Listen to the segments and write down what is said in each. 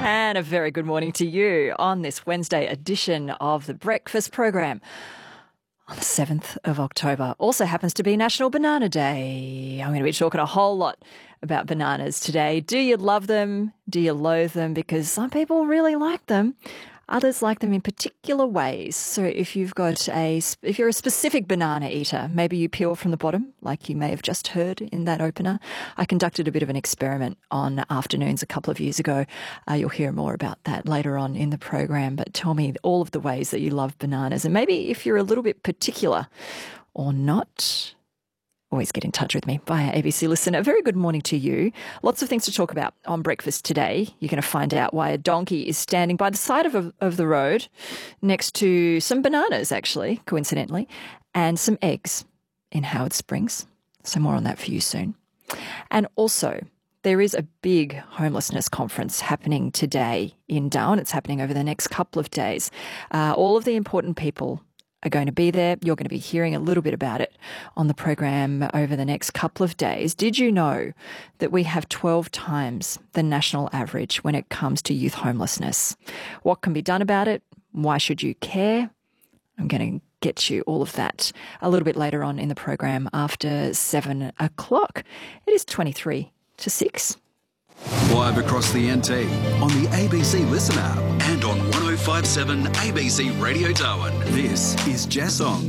And a very good morning to you on this Wednesday edition of the Breakfast Program on the 7th of October. Also happens to be National Banana Day. I'm going to be talking a whole lot about bananas today. Do you love them? Do you loathe them? Because some people really like them. Others like them in particular ways. So if you're a specific banana eater, maybe you peel from the bottom, like you may have just heard in that opener. I conducted a bit of an experiment on afternoons a couple of years ago. You'll hear more about that later on in the program. But tell me all of the ways that you love bananas. And maybe if you're a little bit particular or not, always get in touch with me via ABC Listener. A very good morning to you. Lots of things to talk about on breakfast today. You're going to find out why a donkey is standing by the side of the road next to some bananas, actually, coincidentally, and some eggs in Howard Springs. So more on that for you soon. And also, there is a big homelessness conference happening today in Darwin. It's happening over the next couple of days. All of the important people are going to be there. You're going to be hearing a little bit about it on the program over the next couple of days. Did you know that we have 12 times the national average when it comes to youth homelessness? What can be done about it? Why should you care? I'm going to get you all of that a little bit later on in the program after 7 o'clock. It is 23 to 6. Live across the NT, on the ABC Listen app and on 1057 ABC Radio Darwin. This is Jassong.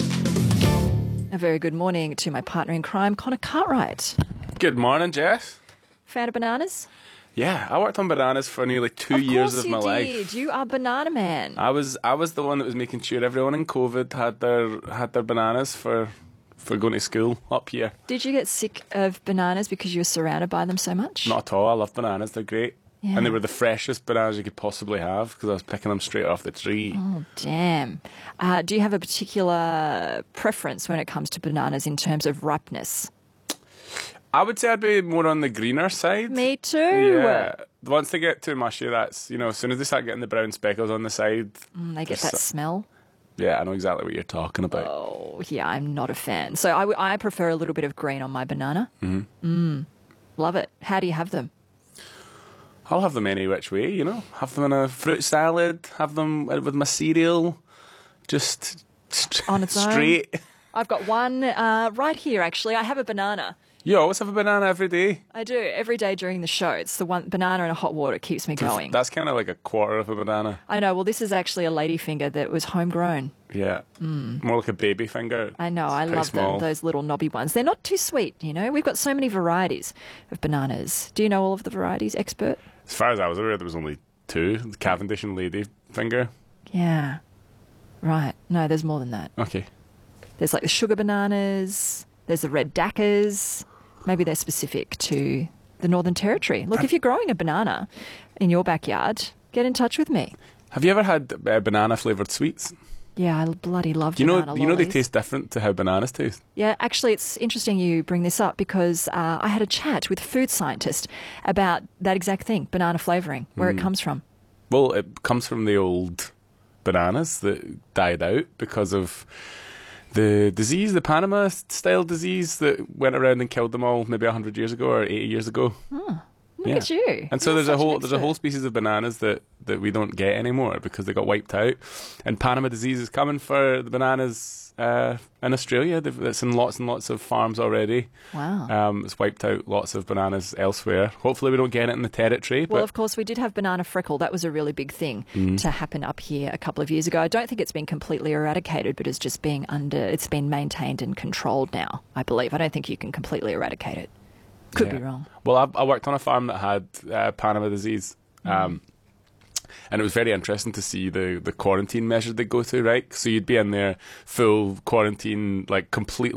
A very good morning to my partner in crime, Connor Cartwright. Good morning, Jess. Fan of bananas? Yeah, I worked on bananas for nearly 2 years of my life. Of course you did. You are banana man. I was the one that was making sure everyone in COVID had their bananas for going to school up here. Did you get sick of bananas because you were surrounded by them so much? Not at all. I love bananas. They're great. Yeah. And they were the freshest bananas you could possibly have because I was picking them straight off the tree. Oh, damn. Do you have a particular preference when it comes to bananas in terms of ripeness? I would say I'd be more on the greener side. Me too. Yeah. Once they get too mushy, that's, as soon as they start getting the brown speckles on the side. They get that smell. Yeah, I know exactly what you're talking about. Oh, yeah, I'm not a fan. So I prefer a little bit of green on my banana. Love it. How do you have them? I'll have them any which way, Have them in a fruit salad, have them with my cereal, just on its straight. Own. I've got one right here, actually. I have a banana. You always have a banana every day. I do, every day during the show. It's the one banana and a hot water keeps me going. That's kind of like a quarter of a banana. I know. Well, this is actually a ladyfinger that was homegrown. Yeah. More like a baby finger. I know. I love them, those little knobby ones. They're not too sweet, We've got so many varieties of bananas. Do you know all of the varieties, expert? As far as I was aware, there was only two, the Cavendish and ladyfinger. Yeah. Right. No, there's more than that. Okay. There's like the sugar bananas. There's the red Daccas. Maybe they're specific to the Northern Territory. Look, if you're growing a banana in your backyard, get in touch with me. Have you ever had banana-flavoured sweets? Yeah, I bloody love banana lollies. You know they taste different to how bananas taste? Yeah, actually, it's interesting you bring this up because I had a chat with a food scientist about that exact thing, banana flavouring, where it comes from. Well, it comes from the old bananas that died out because of the disease, the Panama-style disease that went around and killed them all maybe 100 years ago or 80 years ago. Look at you. And so there's a whole species of bananas that we don't get anymore because they got wiped out. And Panama disease is coming for the bananas in Australia. It's in lots and lots of farms already. Wow. It's wiped out lots of bananas elsewhere. Hopefully we don't get it in the territory. Well, of course, we did have banana freckle. That was a really big thing to happen up here a couple of years ago. I don't think it's been completely eradicated, but it's just it's been maintained and controlled now, I believe. I don't think you can completely eradicate it. Could be wrong. Well, I worked on a farm that had Panama disease, and it was very interesting to see the quarantine measures they go through, right? So you'd be in there full quarantine, like completely